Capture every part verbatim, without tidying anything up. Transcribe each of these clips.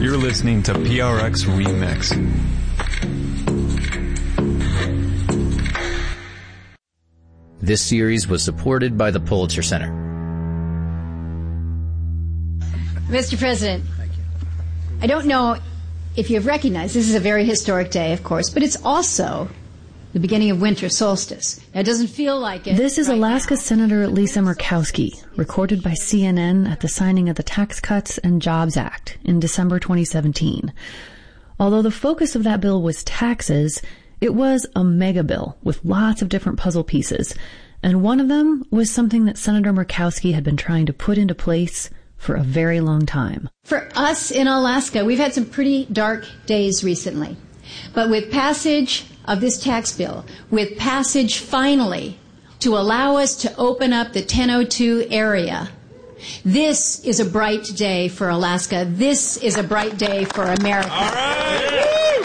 You're listening to P R X Remix. This series was supported by the Pulitzer Center. Mister President, I don't know if you have recognized this is a very historic day, of course, but it's also the beginning of winter solstice. Now, it doesn't feel like it. This is right Alaska now. Senator Lisa Murkowski, recorded by C N N at the signing of the Tax Cuts and Jobs Act in December twenty seventeen. Although the focus of that bill was taxes, it was a mega bill with lots of different puzzle pieces, and one of them was something that Senator Murkowski had been trying to put into place for a very long time. For us in Alaska, we've had some pretty dark days recently. But with passage of this tax bill, with passage finally to allow us to open up the ten oh two area, this is a bright day for Alaska. This is a bright day for America. All right.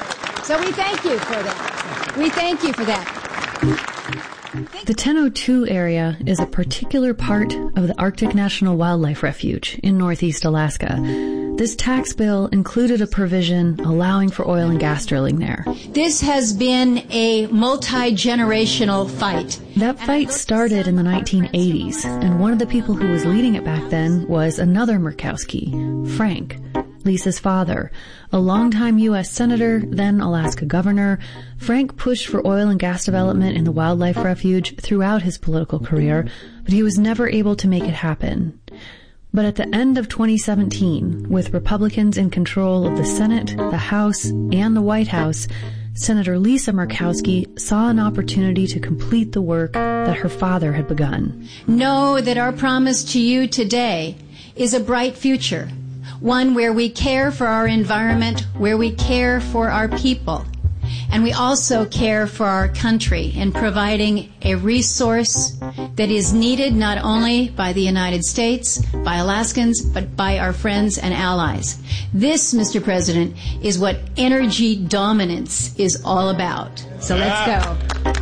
So we thank you for that. We thank you for that. The ten oh two area is a particular part of the Arctic National Wildlife Refuge in northeast Alaska. This tax bill included a provision allowing for oil and gas drilling there. This has been a multi-generational fight. That fight started in the nineteen eighties, and one of the people who was leading it back then was another Murkowski, Frank, Lisa's father. A longtime U S senator, then Alaska governor, Frank pushed for oil and gas development in the wildlife refuge throughout his political career, but he was never able to make it happen. But at the end of twenty seventeen, with Republicans in control of the Senate, the House, and the White House, Senator Lisa Murkowski saw an opportunity to complete the work that her father had begun. Know that our promise to you today is a bright future, one where we care for our environment, where we care for our people, and we also care for our country in providing a resource that is needed not only by the United States, by Alaskans, but by our friends and allies. This, Mister President, is what energy dominance is all about. So let's go.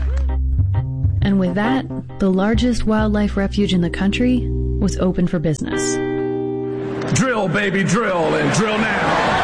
And with that, the largest wildlife refuge in the country was open for business. Drill, baby, drill, and drill now.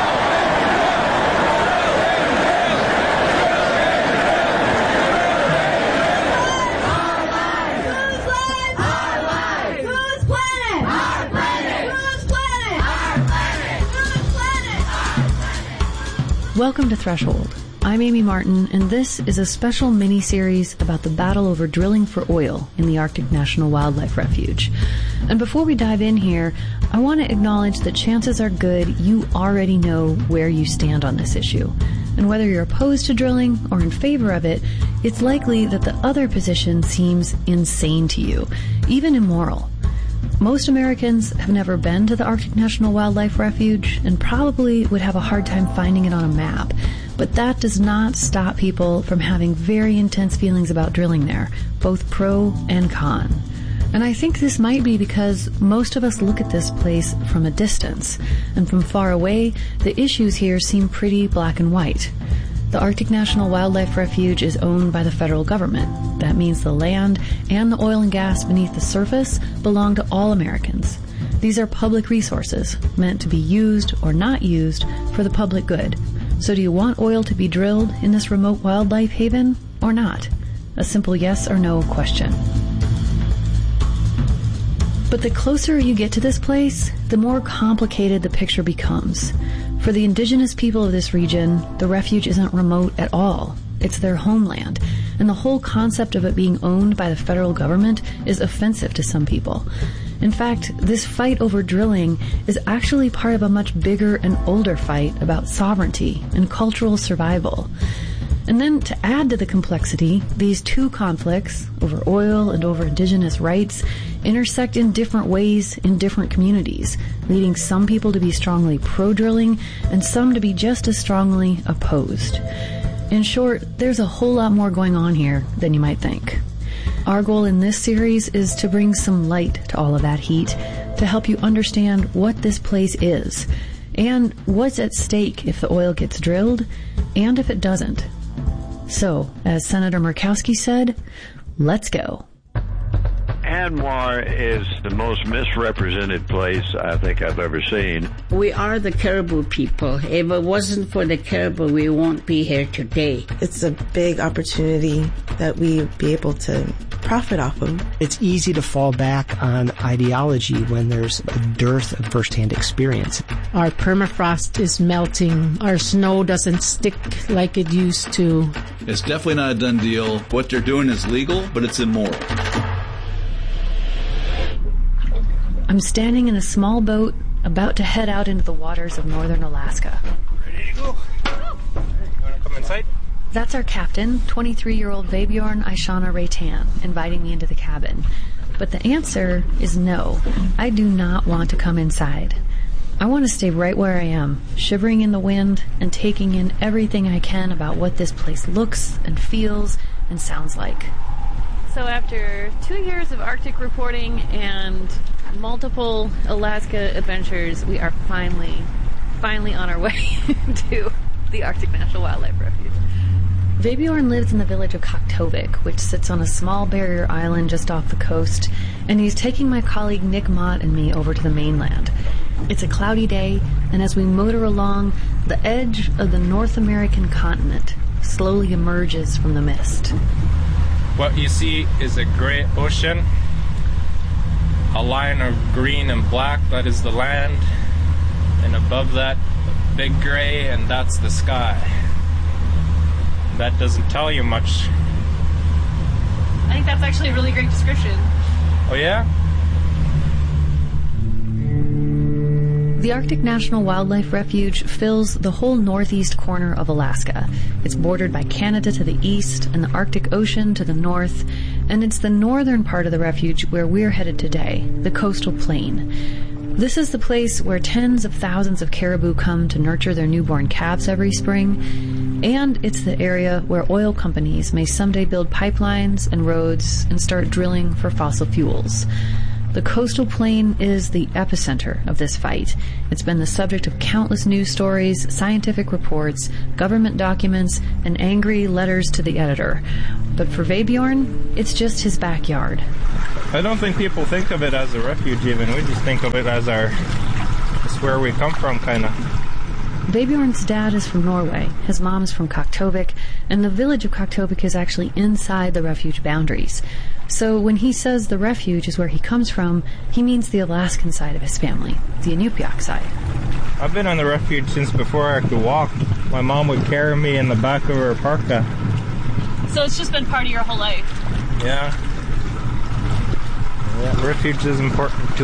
Welcome to Threshold. I'm Amy Martin, and this is a special mini-series about the battle over drilling for oil in the Arctic National Wildlife Refuge. And before we dive in here, I want to acknowledge that chances are good you already know where you stand on this issue. And whether you're opposed to drilling or in favor of it, it's likely that the other position seems insane to you, even immoral. Most Americans have never been to the Arctic National Wildlife Refuge and probably would have a hard time finding it on a map. But that does not stop people from having very intense feelings about drilling there, both pro and con. And I think this might be because most of us look at this place from a distance, and from far away, the issues here seem pretty black and white. The Arctic National Wildlife Refuge is owned by the federal government. That means the land and the oil and gas beneath the surface belong to all Americans. These are public resources meant to be used or not used for the public good. So do you want oil to be drilled in this remote wildlife haven or not? A simple yes or no question. But the closer you get to this place, the more complicated the picture becomes. For the indigenous people of this region, the refuge isn't remote at all. It's their homeland, and the whole concept of it being owned by the federal government is offensive to some people. In fact, this fight over drilling is actually part of a much bigger and older fight about sovereignty and cultural survival. And then to add to the complexity, these two conflicts, over oil and over indigenous rights, intersect in different ways in different communities, leading some people to be strongly pro-drilling and some to be just as strongly opposed. In short, there's a whole lot more going on here than you might think. Our goal in this series is to bring some light to all of that heat, to help you understand what this place is, and what's at stake if the oil gets drilled, and if it doesn't. So, as Senator Murkowski said, let's go. ANWR is the most misrepresented place I think I've ever seen. We are the Caribou people. If it wasn't for the Caribou, we won't be here today. It's a big opportunity that we be able to profit off of. It's easy to fall back on ideology when there's a dearth of first-hand experience. Our permafrost is melting. Our snow doesn't stick like it used to. It's definitely not a done deal. What they're doing is legal, but it's immoral. I'm standing in a small boat about to head out into the waters of northern Alaska. Ready to go? You want to come inside? That's our captain, twenty-three-year-old Vebjorn Ishana Reitan, inviting me into the cabin. But the answer is no. I do not want to come inside. I want to stay right where I am, shivering in the wind and taking in everything I can about what this place looks and feels and sounds like. So after two years of Arctic reporting and multiple Alaska adventures, we are finally, finally on our way to the Arctic National Wildlife Refuge. Vebjorn lives in the village of Kaktovik, which sits on a small barrier island just off the coast, and he's taking my colleague Nick Mott and me over to the mainland. It's a cloudy day, and as we motor along, the edge of the North American continent slowly emerges from the mist. What you see is a great ocean, a line of green and black, that is the land, and above that, a big gray, and that's the sky. That doesn't tell you much. I think that's actually a really great description. Oh yeah? The Arctic National Wildlife Refuge fills the whole northeast corner of Alaska. It's bordered by Canada to the east and the Arctic Ocean to the north, and it's the northern part of the refuge where we're headed today, the Coastal Plain. This is the place where tens of thousands of caribou come to nurture their newborn calves every spring, and it's the area where oil companies may someday build pipelines and roads and start drilling for fossil fuels. The Coastal Plain is the epicenter of this fight. It's been the subject of countless news stories, scientific reports, government documents, and angry letters to the editor. But for Vebjorn, it's just his backyard. I don't think people think of it as a refuge even. We just think of it as our, it's where we come from, kind of. Vebjorn's dad is from Norway, his mom is from Kaktovik, and the village of Kaktovik is actually inside the refuge boundaries. So when he says the refuge is where he comes from, he means the Alaskan side of his family, the Inupiaq side. I've been on the refuge since before I could walk. My mom would carry me in the back of her parka. So it's just been part of your whole life? Yeah. Yeah, refuge is important too.